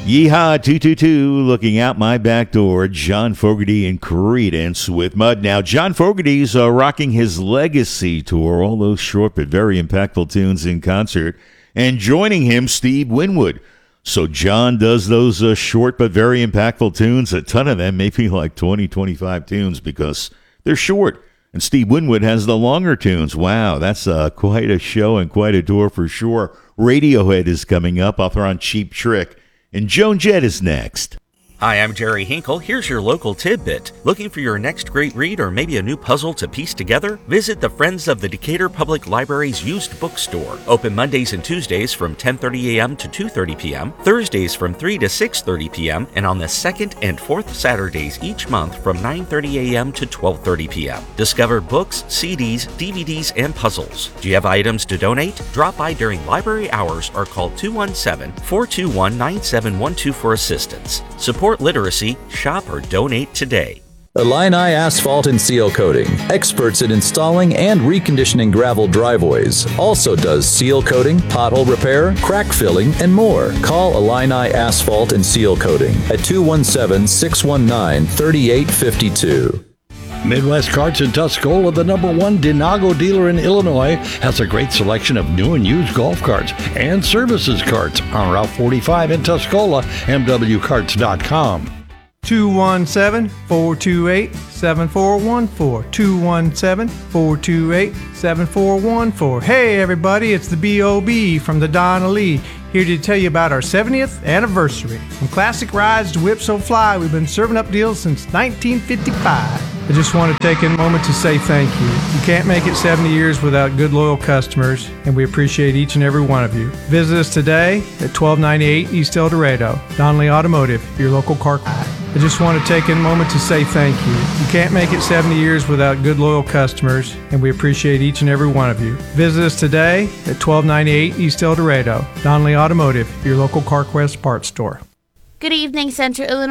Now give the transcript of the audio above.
Yeehaw 222, looking out my back door. John Fogerty and Creedence with Mud. Now, John Fogerty's rocking his Legacy Tour, all those short but very impactful tunes in concert. And joining him, Steve Winwood. So John does those short but very impactful tunes, a ton of them, maybe like 20, 25 tunes because they're short. And Steve Winwood has the longer tunes. Wow, that's quite a show and quite a tour for sure. Radiohead is coming up. I'll throw on Cheap Trick. And Joan Jett is next. Hi, I'm Jerry Hinkle. Here's your local tidbit. Looking for your next great read or maybe a new puzzle to piece together? Visit the Friends of the Decatur Public Library's used bookstore. Open Mondays and Tuesdays from 10:30 a.m. to 2:30 p.m., Thursdays from 3 to 6:30 p.m., and on the second and fourth Saturdays each month from 9:30 a.m. to 12:30 p.m. Discover books, CDs, DVDs, and puzzles. Do you have items to donate? Drop by during library hours or call 217-421-9712 for assistance. Support literacy, shop or donate today. Illini Asphalt and Seal Coating, experts in installing and reconditioning gravel driveways. Also does seal coating, pothole repair, crack filling, and more. Call Illini Asphalt and Seal Coating at 217-619-3852. Midwest Carts in Tuscola, the #1 Denago dealer in Illinois, has a great selection of new and used golf carts and services carts on Route 45 in Tuscola, mwcarts.com. 217-428-7414. 217-428-7414. Hey everybody, it's the B.O.B. from the Donna Lee, here to tell you about our 70th anniversary. From classic rides to Whip So Fly, we've been serving up deals since 1955. I just want to take a moment to say thank you. You can't make it 70 years without good, loyal customers, and we appreciate each and every one of you. Visit us today at 1298 East El Dorado. Donnelly Automotive, your local car. I just want to take a moment to say thank you. You can't make it 70 years without good, loyal customers, and we appreciate each and every one of you. Visit us today at 1298 East El Dorado. Donnelly Automotive, your local CarQuest parts store. Good evening, Central Illinois.